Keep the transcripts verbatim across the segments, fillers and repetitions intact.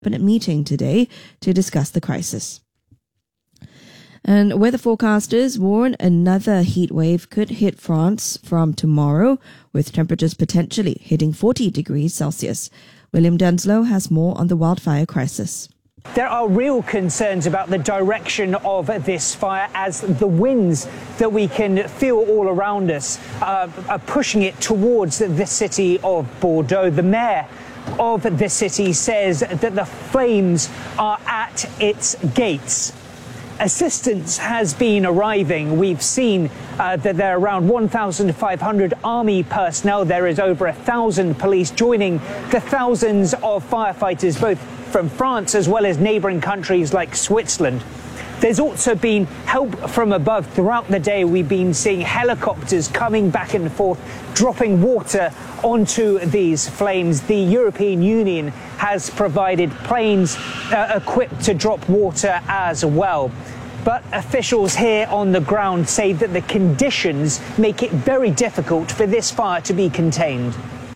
cabinet meeting today to discuss the crisis. And weather forecasters warn another heat wave could hit France from tomorrow, with temperatures potentially hitting forty degrees Celsius. William Denslow has more on the wildfire crisis. There are real concerns about the direction of this fire, as the winds that we can feel all around us uh, are pushing it towards the city of Bordeaux. The mayor of the city says that the flames are at its gates. Assistance has been arriving. We've seen uh, that there are around one thousand five hundred army personnel. There is over a thousand police joining the thousands of firefighters, both from France as well as neighbouring countries like Switzerland. There's also been help from above. Throughout the day, we've been seeing helicopters coming back and forth, dropping water onto these flames. The European Union has provided planes uh, equipped to drop water as well. But officials here on the ground say that the conditions make it very difficult for this fire to be contained.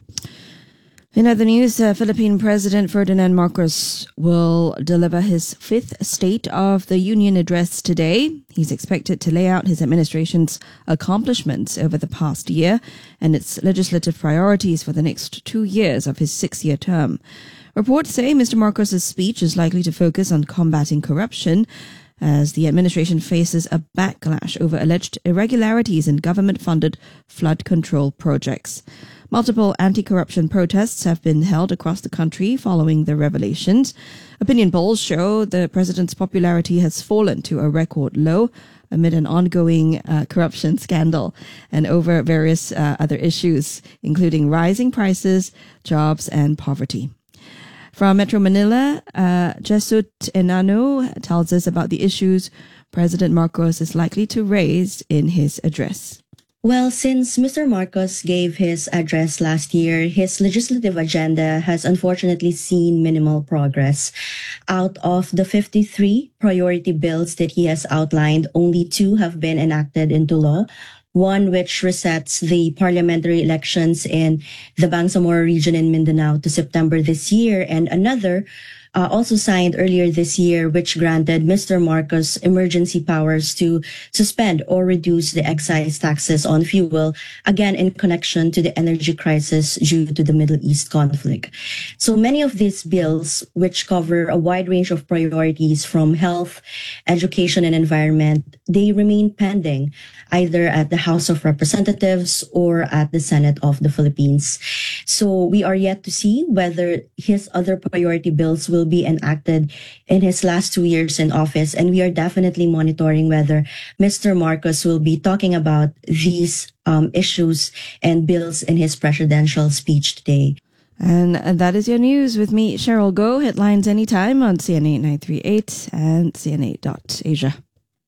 In other news, uh, Philippine President Ferdinand Marcos will deliver his fifth State of the Union address today. He's expected to lay out his administration's accomplishments over the past year and its legislative priorities for the next two years of his six-year term. Reports say Mister Marcos' speech is likely to focus on combating corruption, as the administration faces a backlash over alleged irregularities in government-funded flood control projects. Multiple anti-corruption protests have been held across the country following the revelations. Opinion polls show the president's popularity has fallen to a record low amid an ongoing uh, corruption scandal and over various uh, other issues, including rising prices, jobs, and poverty. From Metro Manila, uh, Jesut Enano tells us about the issues President Marcos is likely to raise in his address. Well, since Mister Marcos gave his address last year, his legislative agenda has unfortunately seen minimal progress. Out of the fifty-three priority bills that he has outlined, only two have been enacted into law. One which resets the parliamentary elections in the Bangsamoro region in Mindanao to September this year, and another Uh, also signed earlier this year, which granted Mister Marcos emergency powers to suspend or reduce the excise taxes on fuel, again in connection to the energy crisis due to the Middle East conflict. So many of these bills, which cover a wide range of priorities from health, education, and environment, they remain pending either at the House of Representatives or at the Senate of the Philippines. So we are yet to see whether his other priority bills will be enacted in his last two years in office, and we are definitely monitoring whether Mister Marcos will be talking about these um, issues and bills in his presidential speech today. And that is your news with me, Cheryl Go. Headlines anytime on C N A nine three eight and C N A dot Asia.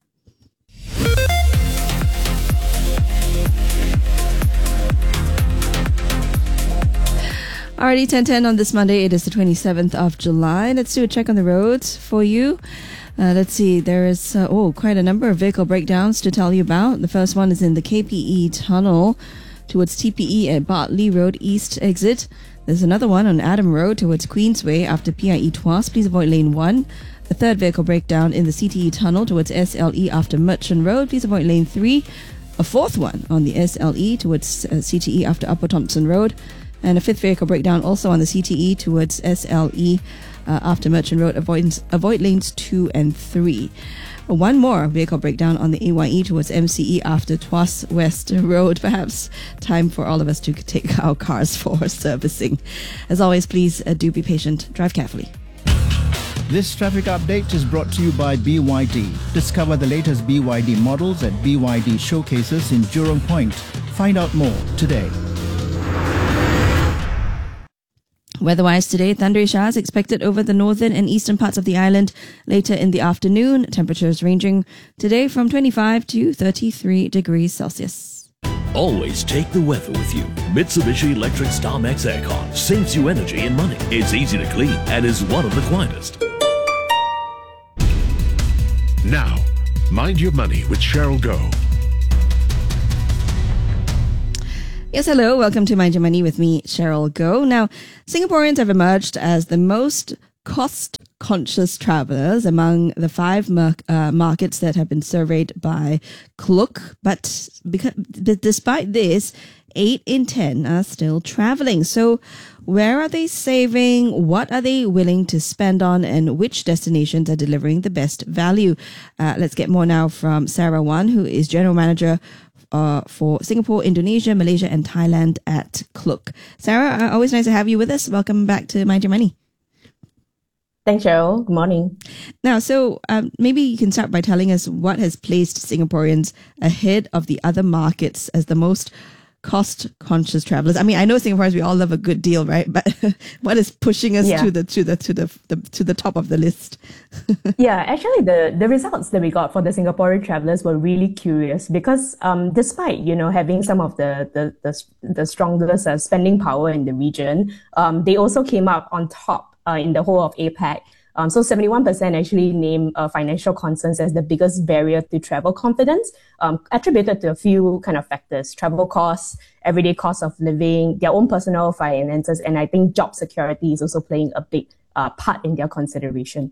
Alrighty, ten ten on this Monday. It is the twenty-seventh of July. Let's do a check on the roads for you. Uh, let's see. There is, uh, oh, quite a number of vehicle breakdowns to tell you about. The first one is in the K P E tunnel towards T P E at Bartley Road East exit. There's another one on Adam Road towards Queensway after P I E Tuas. Please avoid lane one. A third vehicle breakdown in the C T E tunnel towards S L E after Merchant Road. Please avoid lane three. A fourth one on the S L E towards uh, C T E after Upper Thompson Road. And a fifth vehicle breakdown also on the C T E towards S L E uh, after Merchant Road. Avoid, avoid lanes two and three. One more vehicle breakdown on the A Y E towards M C E after Tuas West Road. Perhaps time for all of us to take our cars for servicing. As always, please uh, do be patient. Drive carefully. This traffic update is brought to you by B Y D. Discover the latest B Y D models at B Y D showcases in Jurong Point. Find out more today. Weather-wise today, thundery showers expected over the northern and eastern parts of the island later in the afternoon. Temperatures ranging today from twenty-five to thirty-three degrees Celsius. Always take the weather with you. Mitsubishi Electric StarMax Aircon saves you energy and money. It's easy to clean and is one of the quietest. Now, Mind Your Money with Cheryl Go. Yes, hello. Welcome to Mind Your Money with me, Cheryl Go. Now, Singaporeans have emerged as the most cost-conscious travelers among the five mar- uh, markets that have been surveyed by Klook. But because, despite this, eight in ten are still traveling. So where are they saving? What are they willing to spend on? And which destinations are delivering the best value? Uh, let's get more now from Sarah Wan, who is General Manager uh, for Singapore, Indonesia, Malaysia, and Thailand at Klook. Sarah, uh, always nice to have you with us. Welcome back to Mind Your Money. Thanks, Cheryl. Good morning. Now, so um, maybe you can start by telling us what has placed Singaporeans ahead of the other markets as the most cost-conscious travelers. I mean, I know Singaporeans, we all love a good deal, right? But what is pushing us yeah. to the to the to the, the to the top of the list? yeah, actually, the the results that we got for the Singaporean travelers were really curious because, um, despite you know having some of the the the, the strongest uh, spending power in the region, um, they also came up on top uh, in the whole of APAC. Um, so seventy-one percent actually name uh, financial concerns as the biggest barrier to travel confidence, um, attributed to a few kind of factors: travel costs, everyday cost of living, their own personal finances, and I think job security is also playing a big uh, part in their consideration.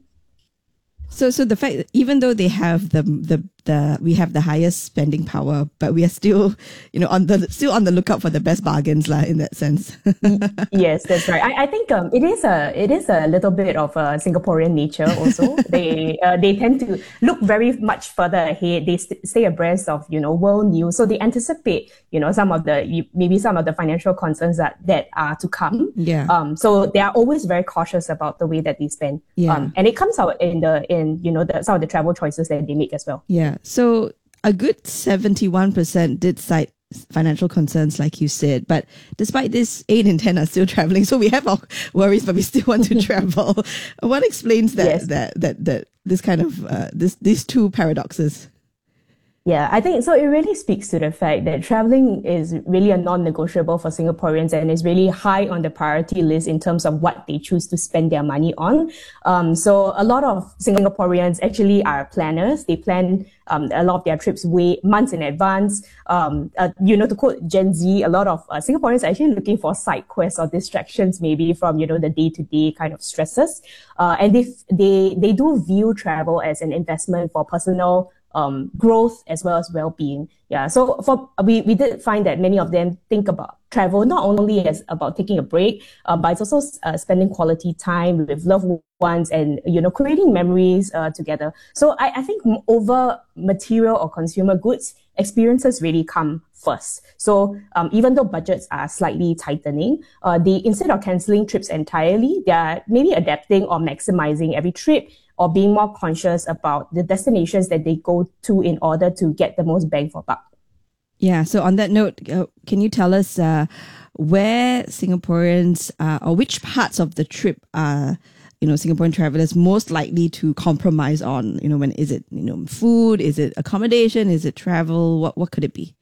So, so the fact that even though they have the the the we have the highest spending power, but we are still, you know, on the still on the lookout for the best bargains, lah. In that sense. Yes, that's right. I, I think um, it is a it is a little bit of a Singaporean nature. Also, they uh, they tend to look very much further ahead. They st- stay abreast of you know world news, so they anticipate you know some of the maybe some of the financial concerns that that are to come. Yeah. Um. So they are always very cautious about the way that they spend. Yeah. Um. And it comes out in the in you know the, some of the travel choices that they make as well. Yeah. So a good seventy-one percent did cite financial concerns, like you said, but despite this, eight in ten are still traveling. So we have our worries, but we still want to travel. What explains that, yes. that, that, that, this kind of, uh, this, these two paradoxes? Yeah, I think so. It really speaks to the fact that traveling is really a non-negotiable for Singaporeans and is really high on the priority list in terms of what they choose to spend their money on. Um, so a lot of Singaporeans actually are planners. They plan um, a lot of their trips way months in advance. Um, uh, you know, to quote Gen Z, a lot of uh, Singaporeans are actually looking for side quests or distractions, maybe from you know the day-to-day kind of stresses. Uh, and they they they do view travel as an investment for personal Um, growth as well as well-being. Yeah. So for we, we did find that many of them think about travel not only as about taking a break, uh, but it's also uh, spending quality time with loved ones and you know creating memories uh, together. So I, I think over material or consumer goods, experiences really come first. So um, even though budgets are slightly tightening, uh, they instead of cancelling trips entirely, they are maybe adapting or maximizing every trip, or being more conscious about the destinations that they go to in order to get the most bang for buck. Yeah. So on that note, uh, can you tell us uh, where Singaporeans uh, or which parts of the trip are, you know, Singaporean travelers most likely to compromise on? You know, when is it, you know, food? Is it accommodation? Is it travel? What what could it be?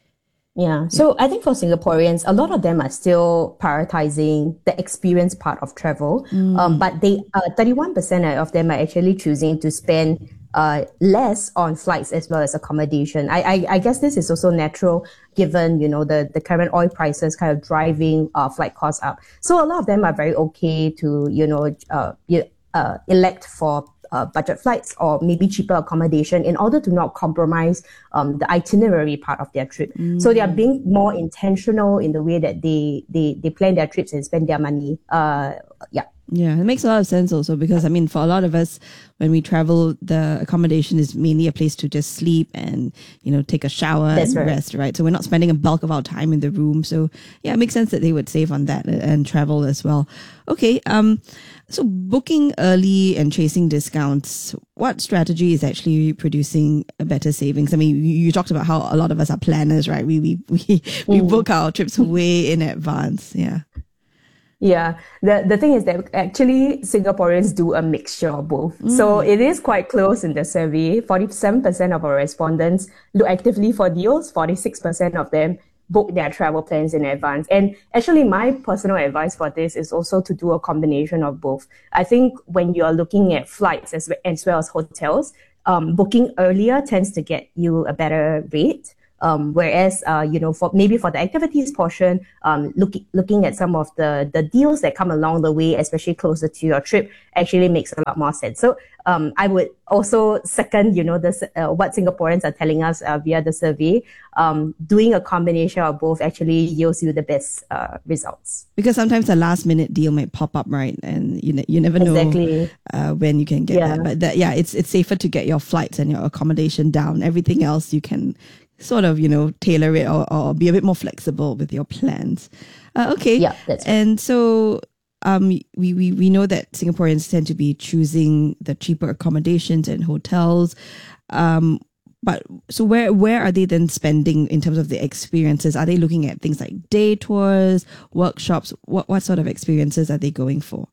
Yeah. So I think for Singaporeans, a lot of them are still prioritizing the experience part of travel. Mm. Um, but they, uh, thirty-one percent of them are actually choosing to spend uh, less on flights as well as accommodation. I, I, I guess this is also natural given, you know, the, the current oil prices kind of driving uh, flight costs up. So a lot of them are very okay to, you know, uh, uh, elect for Uh, budget flights or maybe cheaper accommodation in order to not compromise um, the itinerary part of their trip. Mm. So they are being more intentional in the way that they they, they plan their trips and spend their money. Uh, yeah. Yeah, it makes a lot of sense also because, I mean, for a lot of us, when we travel, the accommodation is mainly a place to just sleep and, you know, take a shower That's and right. rest, right? So we're not spending a bulk of our time in the room. So, yeah, it makes sense that they would save on that and travel as well. Okay, um, so booking early and chasing discounts, what strategy is actually producing a better savings? I mean, you, you talked about how a lot of us are planners, right? We, we, we, we Mm. book our trips way in advance, yeah. Yeah, the the thing is that actually Singaporeans do a mixture of both. Mm. So it is quite close in the survey. forty-seven percent of our respondents look actively for deals. forty-six percent of them book their travel plans in advance. And actually my personal advice for this is also to do a combination of both. I think when you are looking at flights as, as well as hotels, um, booking earlier tends to get you a better rate. Um, whereas, uh, you know, for maybe for the activities portion, um, looking looking at some of the the deals that come along the way, especially closer to your trip, actually makes a lot more sense. So, um, I would also second, you know, this uh, what Singaporeans are telling us uh, via the survey. Um, doing a combination of both actually yields you the best uh, results. Because sometimes a last minute deal might pop up, right? And you ne- you never know exactly. uh, when you can get yeah. that. But that, yeah, it's it's safer to get your flights and your accommodation down. Everything else you can sort of, you know, tailor it or, or be a bit more flexible with your plans. Uh, okay. Yeah, that's right. And so um, we, we, we know that Singaporeans tend to be choosing the cheaper accommodations and hotels. Um, But so where where are they then spending in terms of the experiences? Are they looking at things like day tours, workshops? What what sort of experiences are they going for?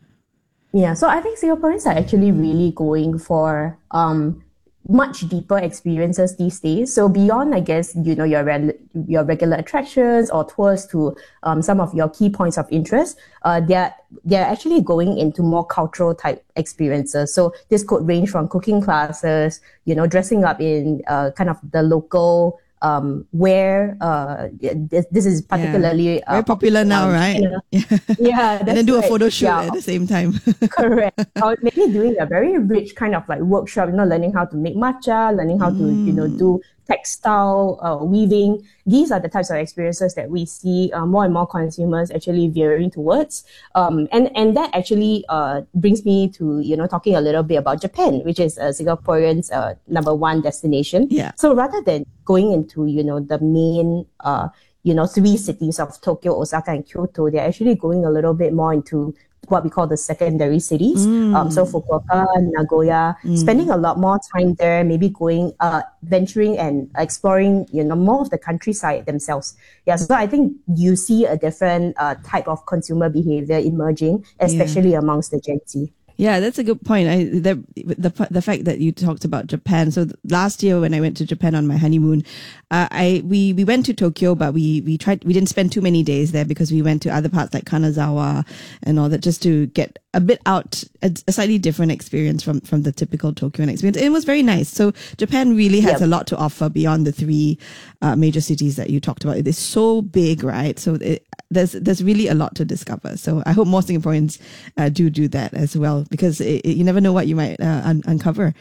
Yeah, so I think Singaporeans are actually really going for um much deeper experiences these days. So beyond, I guess, you know, your re- your regular attractions or tours to um, some of your key points of interest, uh, they're they're actually going into more cultural type experiences. So this could range from cooking classes, you know, dressing up in uh, kind of the local um where uh this, this is particularly yeah. very uh, popular now, um, right? Yeah, yeah that's and then do right. a photo shoot yeah. at the same time. Correct. Or maybe doing a very rich kind of like workshop, you know, learning how to make matcha, learning how mm. to, you know, do textile uh, weaving. These are the types of experiences that we see uh, more and more consumers actually veering towards. Um, and, and that actually uh, brings me to, you know, talking a little bit about Japan, which is uh, Singaporeans' uh, number one destination. Yeah. So rather than going into, you know, the main, uh, you know, three cities of Tokyo, Osaka, and Kyoto, they're actually going a little bit more into what we call the secondary cities. Mm. Um, so Fukuoka, Nagoya, mm. spending a lot more time there, maybe going, uh, venturing and exploring, you know, more of the countryside themselves. Yeah. So I think you see a different, uh, type of consumer behavior emerging, especially yeah. amongst the Gen Z. Yeah, that's a good point. I the the the fact that you talked about Japan. So last year when I went to Japan on my honeymoon, uh, I we we went to Tokyo, but we we tried we didn't spend too many days there because we went to other parts like Kanazawa and all that just to get a bit out, a, a slightly different experience from from the typical Tokyoan experience. It was very nice. So Japan really has yep. a lot to offer beyond the three uh, major cities that you talked about. It is so big, right? So it, there's there's really a lot to discover. So I hope more Singaporeans uh, do do that as well, because it, it, you never know what you might uh, un- uncover.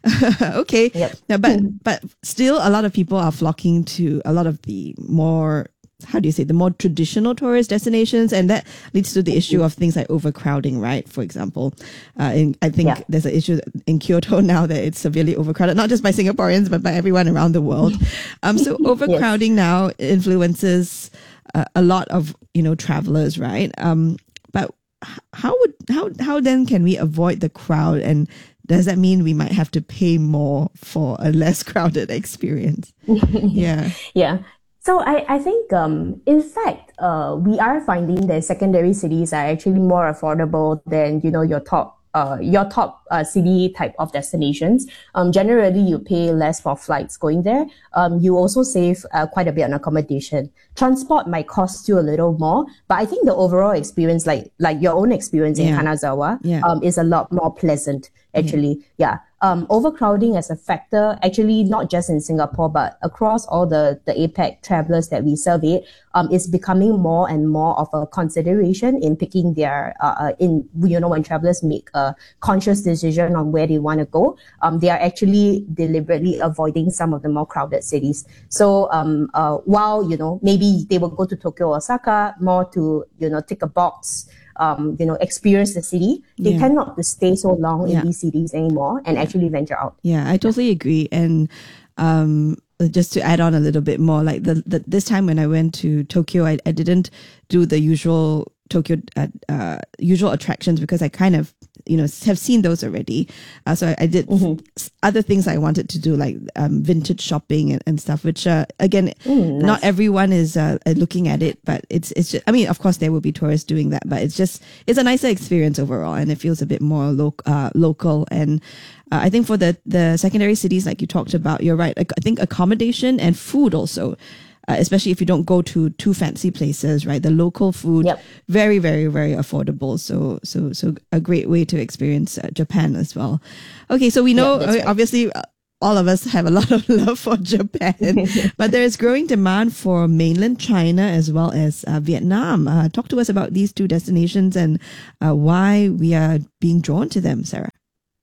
Okay, yep. now, but but still, a lot of people are flocking to a lot of the more, how do you say, the more traditional tourist destinations, and that leads to the issue of things like overcrowding, right? For example, uh, in, I think yeah. there's an issue in Kyoto now that it's severely overcrowded, not just by Singaporeans, but by everyone around the world. Um, so overcrowding yes. now influences uh, a lot of, you know, travelers, right? Um, but how would, how, how then can we avoid the crowd, and does that mean we might have to pay more for a less crowded experience? Yeah. Yeah. So I, I think, um, in fact, uh, we are finding that secondary cities are actually more affordable than, you know, your top, uh, your top, uh, city type of destinations. Um, generally you pay less for flights going there. Um, you also save, uh, quite a bit on accommodation. Transport might cost you a little more, but I think the overall experience, like, like your own experience in yeah. Kanazawa, yeah. um, is a lot more pleasant, actually. Yeah. yeah. Um, overcrowding as a factor, actually not just in Singapore, but across all the, the APAC travelers that we surveyed, um, is becoming more and more of a consideration in picking their, uh, in, you know, when travelers make a conscious decision on where they want to go, um, they are actually deliberately avoiding some of the more crowded cities. So, um, uh, while, you know, maybe they will go to Tokyo or Osaka more to, you know, tick a box, Um, you know, experience the city, they yeah. tend not to stay so long yeah. in these cities anymore and actually venture out. Yeah, I totally agree. And um, just to add on a little bit more, like the, the this time when I went to Tokyo, I, I didn't do the usual Tokyo uh, uh, usual attractions because I kind of, you know, have seen those already. Uh, so I, I did mm-hmm. other things I wanted to do, like um, vintage shopping and, and stuff, which uh, again, mm, nice. Not everyone is uh, looking at it, but it's it's just, I mean, of course there will be tourists doing that, but it's just, it's a nicer experience overall, and it feels a bit more lo- uh, local. And uh, I think for the, the secondary cities, like you talked about, you're right. I think accommodation and food also. Uh, especially if you don't go to too fancy places, right? The local food, yep. very, very, very affordable. So, so, so a great way to experience uh, Japan as well. Okay, so we know, yeah, right. obviously, uh, all of us have a lot of love for Japan, but there is growing demand for mainland China as well as uh, Vietnam. Uh, talk to us about these two destinations and uh, why we are being drawn to them, Sarah.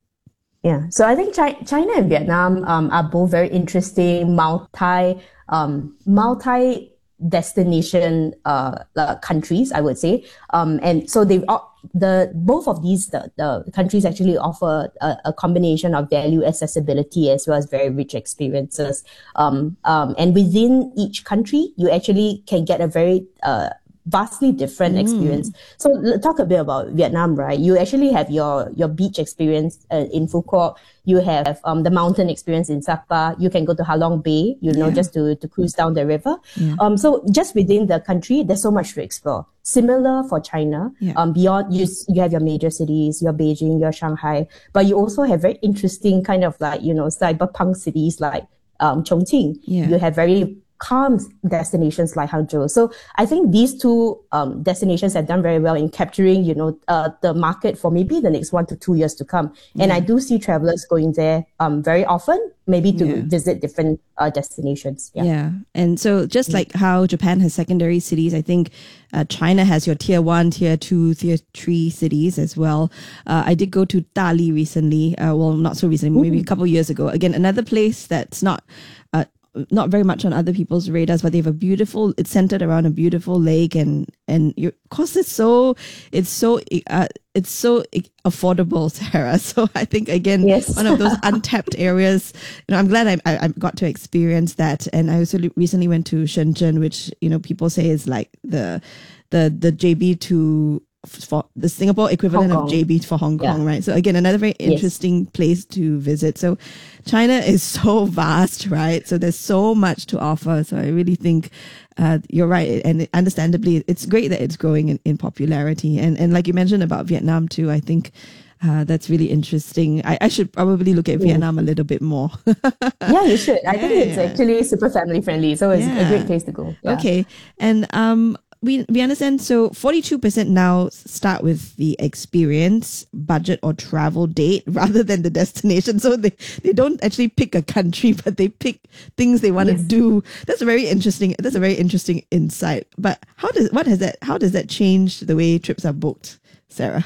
Yeah, so I think Chi- China and Vietnam um, are both very interesting, multi, um, multi destination uh, uh, countries, I would say. Um, and so they uh, the both of these the, the countries actually offer a, a combination of value, accessibility, as well as very rich experiences. Um, um, and within each country, you actually can get a very uh, vastly different mm. experience. So let's talk a bit about Vietnam, right? You actually have your your beach experience uh, in Phu Quoc. You have um, the mountain experience in Sapa. You can go to Halong Bay, you know, yeah. just to, to cruise down the river. Yeah. Um, so just within the country, there's so much to explore. Similar for China. Yeah. Um, beyond you, you have your major cities, your Beijing, your Shanghai, but you also have very interesting kind of like, you know, cyberpunk cities like um, Chongqing. Yeah. You have very calm destinations like Hangzhou. So I think these two um, destinations have done very well in capturing, you know, uh, the market for maybe the next one to two years to come. Yeah. And I do see travelers going there um, very often, maybe to yeah. visit different uh, destinations. Yeah. yeah. And so just like how Japan has secondary cities, I think uh, China has your tier one, tier two, tier three cities as well. Uh, I did go to Dali recently. Uh, well, not so recently, maybe mm. a couple of years ago. Again, another place that's not uh, not very much on other people's radars, but they have a beautiful, it's centered around a beautiful lake, and, and you, of course it's so, it's so, uh, it's so affordable, Sarah. So I think, again, yes. one of those untapped areas, you know, I'm glad I, I, I got to experience that. And I also recently went to Shenzhen, which, you know, people say is like the, the, the J B to, for the Singapore equivalent of J B for Hong Kong, yeah. right? So again, another very interesting yes. place to visit. So China is so vast, right? So there's so much to offer. So I really think uh, you're right. And understandably, it's great that it's growing in, in popularity. And, and like you mentioned about Vietnam too, I think uh, that's really interesting. I, I should probably look at yeah. Vietnam a little bit more. Yeah, you should. I yeah, think it's yeah. actually super family friendly. So it's yeah. a great place to go. Yeah. Okay. And, um, We we understand. So forty-two percent now start with the experience, budget, or travel date rather than the destination. So they, they don't actually pick a country, but they pick things they want yes. to do. That's a very interesting. That's a very interesting insight. But how does what has that? How does that change the way trips are booked, Sarah?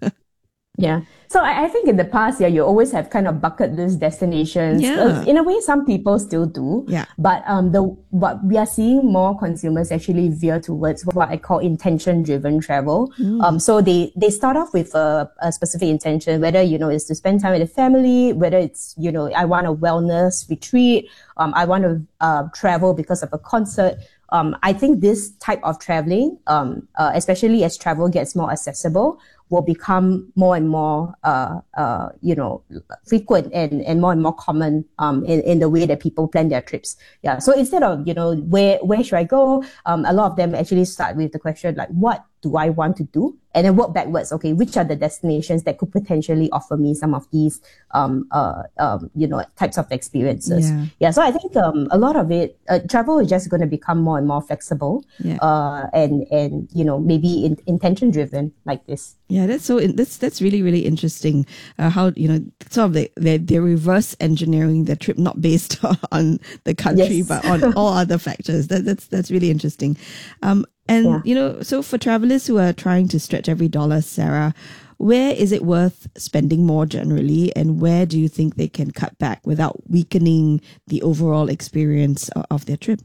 Yeah. So I, I think in the past, yeah, you always have kind of bucket list destinations. Yeah. Uh, in a way, some people still do. Yeah. But um, the what we are seeing more consumers actually veer towards what I call intention-driven travel. Mm. Um, so they they start off with a, a specific intention, whether you know it's to spend time with the family, whether it's you know I want a wellness retreat, um, I want to uh, travel because of a concert. Um, I think this type of traveling, um, uh, especially as travel gets more accessible, will become more and more, uh, uh, you know, frequent and, and more and more common, um, in, in the way that people plan their trips. Yeah. So instead of, you know, where, where should I go? Um, a lot of them actually start with the question, like, what do I want to do? And then work backwards. Okay, which are the destinations that could potentially offer me some of these, um, uh, um, you know, types of experiences? Yeah. yeah so I think um, a lot of it, uh, travel is just going to become more and more flexible, yeah. uh, and and you know maybe in, intention driven like this. Yeah, that's so. That's that's really really interesting. Uh, how you know sort of they they they're reverse engineering the trip, not based on the country, yes. but on all other factors. That that's that's really interesting. Um. And, yeah. you know, so for travelers who are trying to stretch every dollar, Sarah, where is it worth spending more generally? And where do you think they can cut back without weakening the overall experience of, of their trip?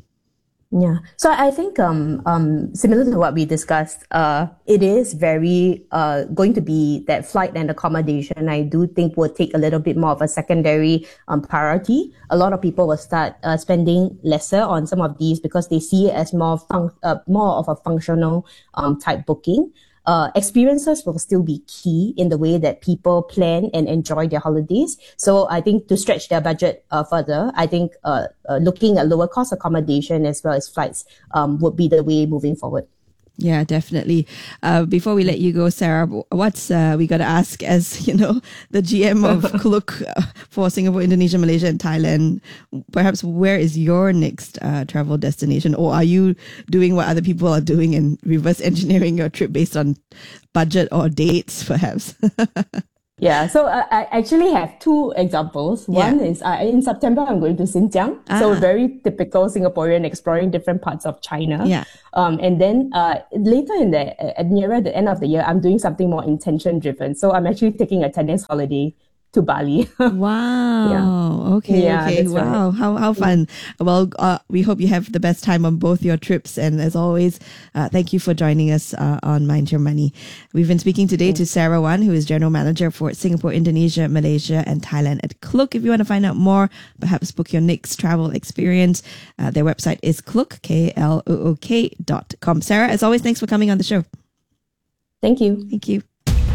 Yeah. So I think, um, um, similar to what we discussed, uh, it is very, uh, going to be that flight and accommodation. I do think will take a little bit more of a secondary, um, priority. A lot of people will start, uh, spending lesser on some of these because they see it as more fun, uh, more of a functional, um, type booking. Uh, experiences will still be key in the way that people plan and enjoy their holidays. So I think to stretch their budget uh, further, I think uh, uh, looking at lower cost accommodation as well as flights um, would be the way moving forward. Yeah, definitely. Uh, before we let you go, Sarah, what's uh, we got to ask as, you know, the G M of Klook for Singapore, Indonesia, Malaysia, and Thailand, perhaps where is your next uh, travel destination? Or are you doing what other people are doing and reverse engineering your trip based on budget or dates, perhaps? Yeah, so uh, I actually have two examples. One Yeah. is uh, in September, I'm going to Xinjiang. Ah. So very typical Singaporean exploring different parts of China. Yeah. Um, and then uh, later in the, uh, nearer the end of the year, I'm doing something more intention driven. So I'm actually taking a ten days holiday to Bali. Wow. Yeah. Okay. Yeah, okay. that's right. Wow. How how fun. Well, uh, we hope you have the best time on both your trips. And as always, uh, thank you for joining us uh, on Mind Your Money. We've been speaking today to Sarah Wan, who is General Manager for Singapore, Indonesia, Malaysia, and Thailand at Klook. If you want to find out more, perhaps book your next travel experience, uh, their website is klook, K L O O K dot com. Sarah, as always, thanks for coming on the show. Thank you. Thank you.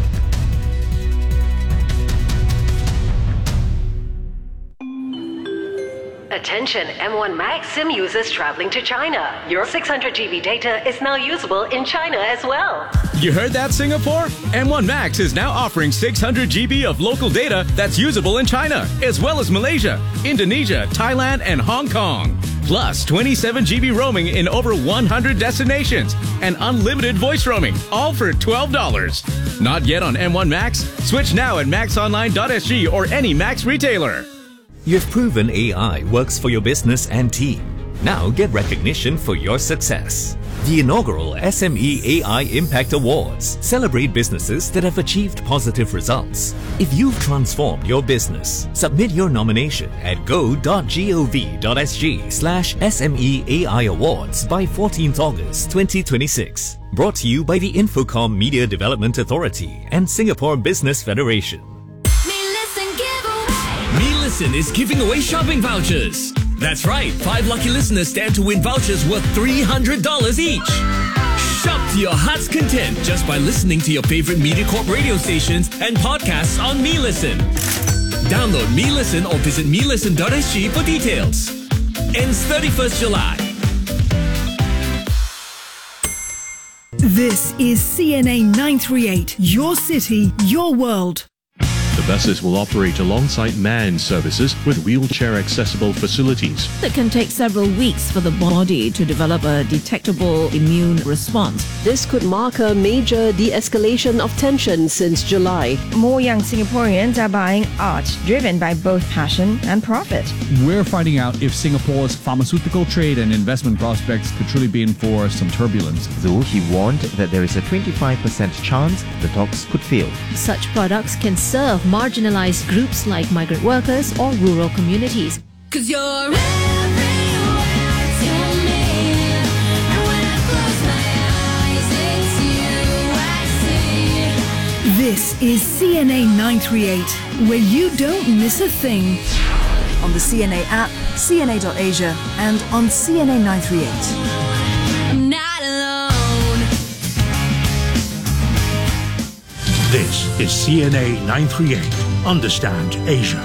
Attention M one Max SIM users traveling to China. Your six hundred G B data is now usable in China as well. You heard that, Singapore? M one Max is now offering six hundred G B of local data that's usable in China, as well as Malaysia, Indonesia, Thailand, and Hong Kong. Plus twenty-seven G B roaming in over one hundred destinations and unlimited voice roaming, all for twelve dollars. Not yet on M one Max? Switch now at max online dot s g or any Max retailer. You've proven A I works for your business and team. Now get recognition for your success. The inaugural S M E A I Impact Awards celebrate businesses that have achieved positive results. If you've transformed your business, submit your nomination at go dot gov dot s g slash S M E A I Awards by fourteenth August twenty twenty-six. Brought to you by the Infocom Media Development Authority and Singapore Business Federation. MeListen is giving away shopping vouchers. That's right, five lucky listeners stand to win vouchers worth three hundred dollars each. Shop to your heart's content just by listening to your favorite MediaCorp radio stations and podcasts on MeListen. Download MeListen or visit me listen dot s g for details. Ends thirty-first July. This is C N A nine thirty-eight, your city, your world. The buses will operate alongside manned services with wheelchair-accessible facilities. It can take several weeks for the body to develop a detectable immune response. This could mark a major de-escalation of tension since July. More young Singaporeans are buying art driven by both passion and profit. We're finding out if Singapore's pharmaceutical trade and investment prospects could truly be in for some turbulence. Though he warned that there is a twenty-five percent chance the talks could fail. Such products can serve marginalized groups like migrant workers or rural communities. Cause you're everywhere to me, and when I close my eyes, it's you I see. This is C N A nine thirty-eight, where you don't miss a thing. On the C N A app, C N A dot asia, and on C N A nine thirty-eight. I'm not alone. This is C N A nine thirty-eight. Understand Asia.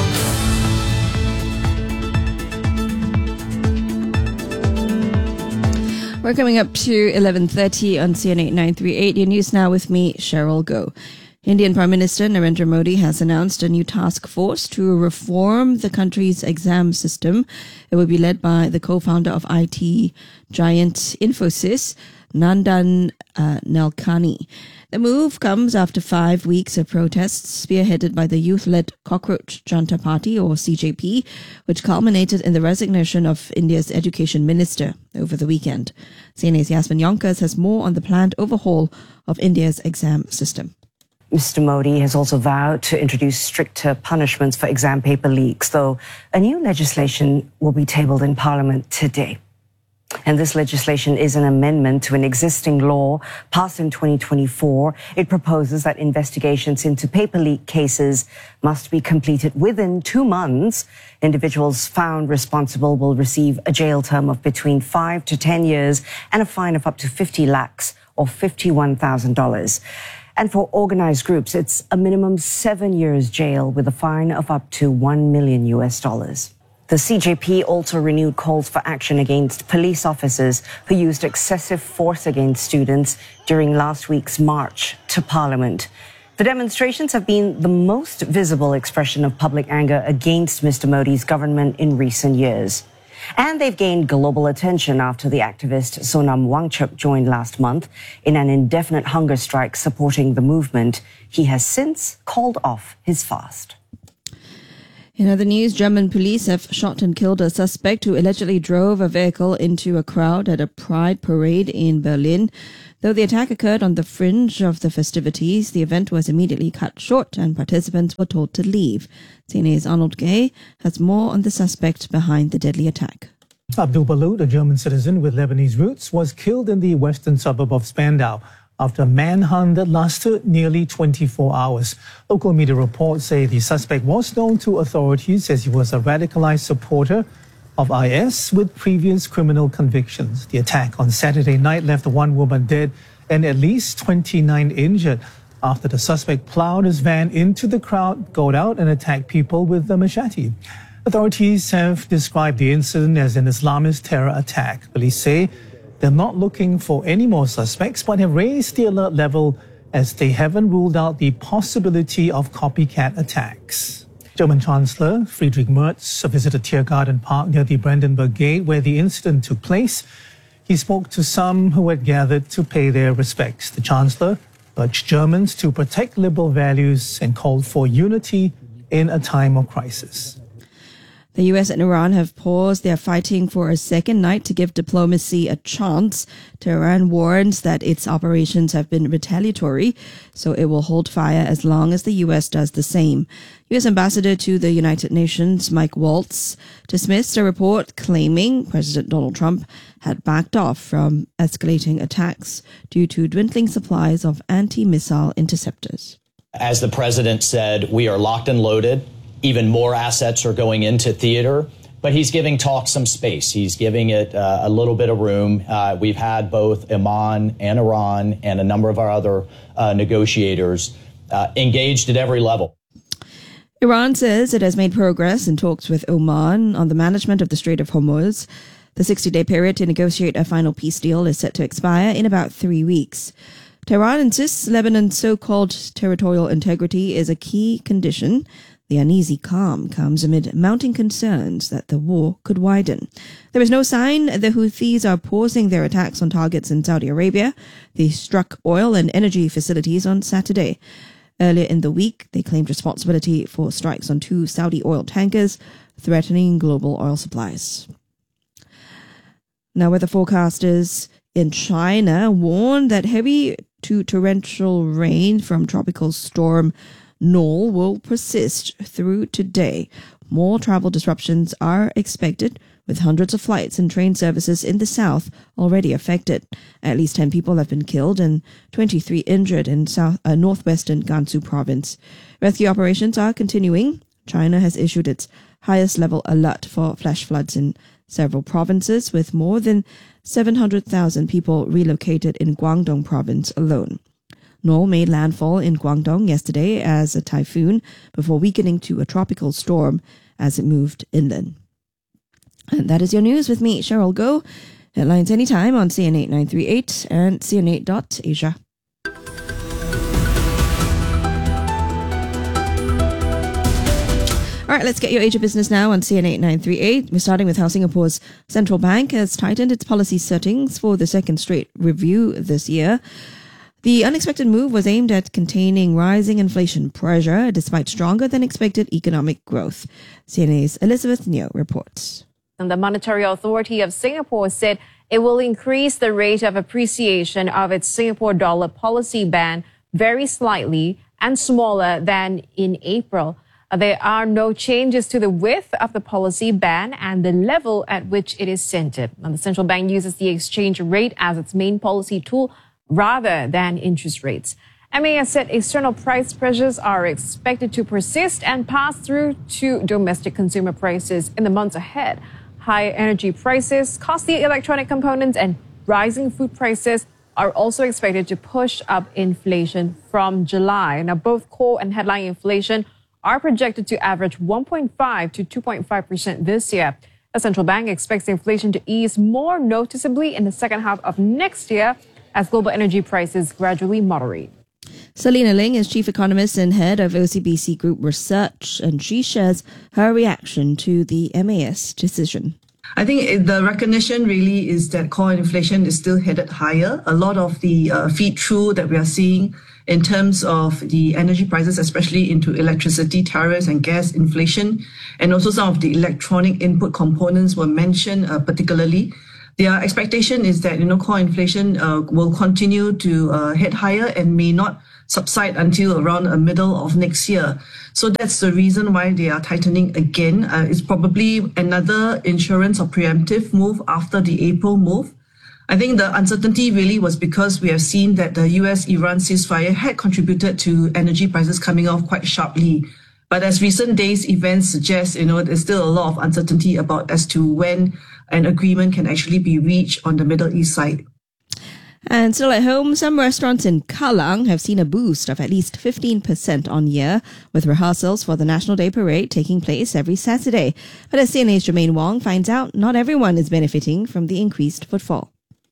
We're coming up to eleven thirty on C N A nine thirty-eight. Your news now with me, Cheryl Goh. Indian Prime Minister Narendra Modi has announced a new task force to reform the country's exam system. It will be led by the co-founder of I T giant Infosys, Nandan uh, Nilekani. The move comes after five weeks of protests spearheaded by the youth-led Cockroach Janta Party, or C J P, which culminated in the resignation of India's education minister over the weekend. C N A's Yasmin Yonkers has more on the planned overhaul of India's exam system. Mister Modi has also vowed to introduce stricter punishments for exam paper leaks, though a new legislation will be tabled in Parliament today. And this legislation is an amendment to an existing law passed in twenty twenty-four. It proposes that investigations into paper leak cases must be completed within two months. Individuals found responsible will receive a jail term of between five to ten years and a fine of up to fifty lakhs or fifty-one thousand dollars. And for organized groups, it's a minimum seven years jail with a fine of up to one million U S dollars. The C J P also renewed calls for action against police officers who used excessive force against students during last week's march to Parliament. The demonstrations have been the most visible expression of public anger against Mister Modi's government in recent years. And they've gained global attention after the activist Sonam Wangchuk joined last month in an indefinite hunger strike supporting the movement. He has since called off his fast. In other news, German police have shot and killed a suspect who allegedly drove a vehicle into a crowd at a pride parade in Berlin. Though the attack occurred on the fringe of the festivities, the event was immediately cut short and participants were told to leave. C N A's Arnold Gay has more on the suspect behind the deadly attack. Abdul Balut, a German citizen with Lebanese roots, was killed in the western suburb of Spandau after a manhunt that lasted nearly twenty-four hours. Local media reports say the suspect was known to authorities as he was a radicalized supporter of I S with previous criminal convictions. The attack on Saturday night left one woman dead and at least twenty-nine injured after the suspect plowed his van into the crowd, got out and attacked people with a machete. Authorities have described the incident as an Islamist terror attack. Police say they're not looking for any more suspects, but have raised the alert level as they haven't ruled out the possibility of copycat attacks. German Chancellor Friedrich Merz visited Tiergarten Park near the Brandenburg Gate where the incident took place. He spoke to some who had gathered to pay their respects. The Chancellor urged Germans to protect liberal values and called for unity in a time of crisis. The U S and Iran have paused their fighting for a second night to give diplomacy a chance. Tehran warns that its operations have been retaliatory, so it will hold fire as long as the U S does the same. U S Ambassador to the United Nations, Mike Waltz, dismissed a report claiming President Donald Trump had backed off from escalating attacks due to dwindling supplies of anti-missile interceptors. As the president said, we are locked and loaded. Even more assets are going into theater, but he's giving talk some space. He's giving it uh, a little bit of room. Uh, we've had both Oman and Iran and a number of our other uh, negotiators uh, engaged at every level. Iran says it has made progress in talks with Oman on the management of the Strait of Hormuz. The sixty-day period to negotiate a final peace deal is set to expire in about three weeks. Tehran insists Lebanon's so-called territorial integrity is a key condition. The uneasy calm comes amid mounting concerns that the war could widen. There is no sign the Houthis are pausing their attacks on targets in Saudi Arabia. They struck oil and energy facilities on Saturday. Earlier in the week, they claimed responsibility for strikes on two Saudi oil tankers, threatening global oil supplies. Now, weather forecasters in China warn that heavy to torrential rain from tropical storm Noel will persist through today. More travel disruptions are expected, with hundreds of flights and train services in the south already affected. At least ten people have been killed and twenty-three injured in south, uh, northwestern Gansu province. Rescue operations are continuing. China has issued its highest level alert for flash floods in several provinces, with more than seven hundred thousand people relocated in Guangdong province alone. Noel made landfall in Guangdong yesterday as a typhoon before weakening to a tropical storm as it moved inland. And that is your news with me, Cheryl Goh. Headlines anytime on C N eight nine three eight and C N eight dot asia. All right, let's get your Asia business now on C N eight nine three eight. We're starting with how Singapore's central bank has tightened its policy settings for the second straight review this year. The unexpected move was aimed at containing rising inflation pressure despite stronger than expected economic growth. C N A's Elizabeth Neo reports. And the Monetary Authority of Singapore said it will increase the rate of appreciation of its Singapore dollar policy band very slightly and smaller than in April. There are no changes to the width of the policy band and the level at which it is centered. And the central bank uses the exchange rate as its main policy tool rather than interest rates. M A S said external price pressures are expected to persist and pass through to domestic consumer prices in the months ahead. Higher energy prices, costly electronic components, and rising food prices are also expected to push up inflation from July. Now, both core and headline inflation are projected to average one point five to two point five percent this year. The central bank expects inflation to ease more noticeably in the second half of next year as global energy prices gradually moderate. Selena Ling is chief economist and head of O C B C Group Research, and she shares her reaction to the M A S decision. I think the recognition really is that core inflation is still headed higher. A lot of the uh, feed through that we are seeing in terms of the energy prices, especially into electricity tariffs and gas inflation, and also some of the electronic input components were mentioned uh, particularly. Their expectation is that, you know, core inflation uh, will continue to uh, head higher and may not subside until around the middle of next year. So that's the reason why they are tightening again. Uh, it's probably another insurance or preemptive move after the April move. I think the uncertainty really was because we have seen that the U S-Iran ceasefire had contributed to energy prices coming off quite sharply. But as recent days events suggest, you know, there's still a lot of uncertainty about as to when an agreement can actually be reached on the Middle East side. And still at home, some restaurants in Kallang have seen a boost of at least fifteen percent on year, with rehearsals for the National Day Parade taking place every Saturday. But as C N A's Jermaine Wong finds out, not everyone is benefiting from the increased footfall.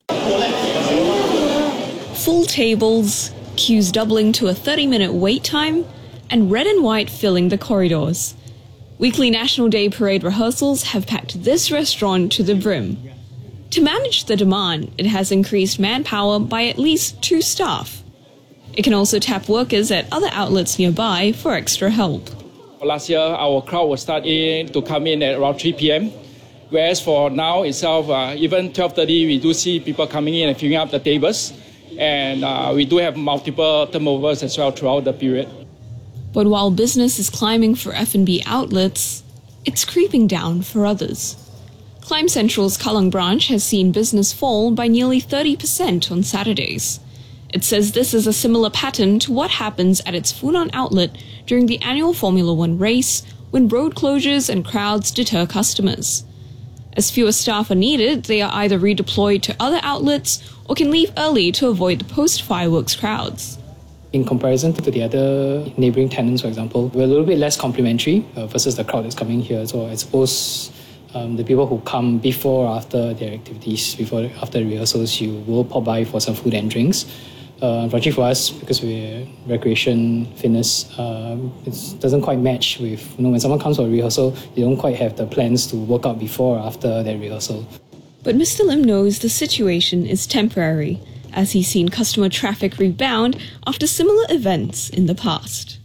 Full tables, queues doubling to a thirty-minute wait time, and red and white filling the corridors. Weekly National Day Parade rehearsals have packed this restaurant to the brim. To manage the demand, it has increased manpower by at least two staff. It can also tap workers at other outlets nearby for extra help. Last year, our crowd was starting to come in at around three p.m., whereas for now itself, uh, even twelve thirty, we do see people coming in and filling up the tables, and uh, we do have multiple turnovers as well throughout the period. But while business is climbing for F and B outlets, it's creeping down for others. Climb Central's Kallang branch has seen business fall by nearly thirty percent on Saturdays. It says this is a similar pattern to what happens at its Funan outlet during the annual Formula One race, when road closures and crowds deter customers. As fewer staff are needed, they are either redeployed to other outlets or can leave early to avoid the post-fireworks crowds. In comparison to the other neighbouring tenants, for example, we're a little bit less complimentary uh, versus the crowd that's coming here. So I suppose um, the people who come before or after their activities, before after the rehearsals, you will pop by for some food and drinks. Uh, unfortunately for us, because we're recreation, fitness, um, it doesn't quite match with, you know, when someone comes for a rehearsal, they don't quite have the plans to work out before or after their rehearsal. But Mister Lim knows the situation is temporary, as he's seen customer traffic rebound after similar events in the past.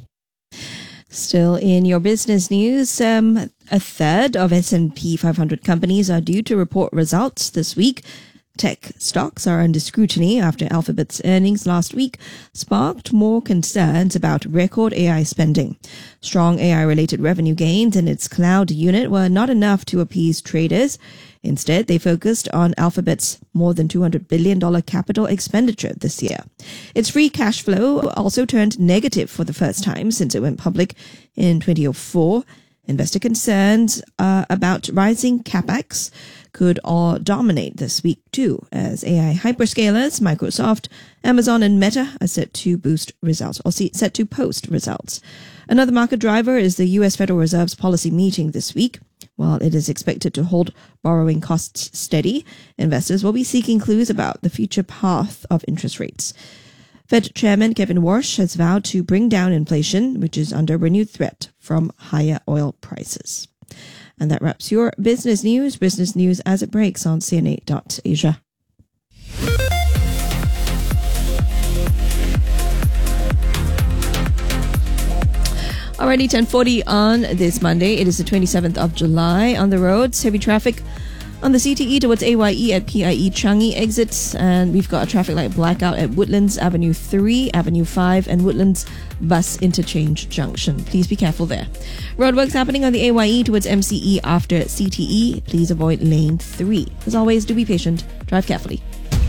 Still in your business news, um, a third of S and P five hundred companies are due to report results this week. Tech stocks are under scrutiny after Alphabet's earnings last week sparked more concerns about record A I spending. Strong A I-related revenue gains in its cloud unit were not enough to appease traders. Instead, they focused on Alphabet's more than two hundred billion dollars capital expenditure this year. Its free cash flow also turned negative for the first time since it went public in twenty oh four. Investor concerns uh, about rising capex could all dominate this week too, as A I hyperscalers, Microsoft, Amazon and Meta are set to boost results, or set to post results. Another market driver is the U S Federal Reserve's policy meeting this week. While it is expected to hold borrowing costs steady, investors will be seeking clues about the future path of interest rates. Fed Chairman Kevin Warsh has vowed to bring down inflation, which is under renewed threat from higher oil prices. And that wraps your business news. Business news as it breaks on C N A dot Asia. Already ten forty on this Monday. It is the twenty-seventh of July. On the roads, heavy traffic on the C T E towards A Y E at P I E Changi exits, and we've got a traffic light blackout at Woodlands Avenue three, Avenue five and Woodlands Bus Interchange Junction. Please be careful there. Roadworks happening on the A Y E towards M C E after C T E. Please avoid lane three. As always, do be patient. Drive carefully.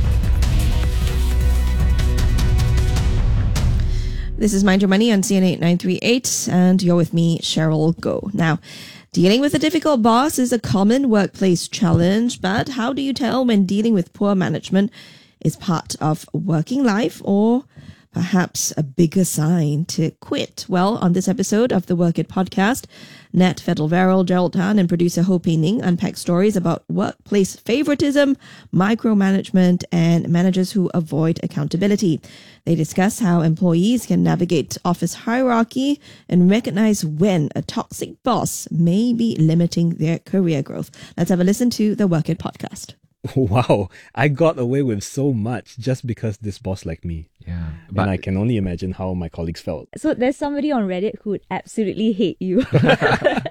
This is Mind Your Money on C N A nine three eight, and you're with me, Cheryl Go. Now, dealing with a difficult boss is a common workplace challenge, but how do you tell when dealing with poor management is part of working life or perhaps a bigger sign to quit? Well, on this episode of the Work It podcast, Nat Fettelverel, Gerald Tan, and producer Ho Pei Ning unpack stories about workplace favoritism, micromanagement, and managers who avoid accountability. They discuss how employees can navigate office hierarchy and recognize when a toxic boss may be limiting their career growth. Let's have a listen to the Work It podcast. Wow, I got away with so much just because this boss liked me. Yeah. But and I can only imagine how my colleagues felt. So there's somebody on Reddit who would absolutely hate you.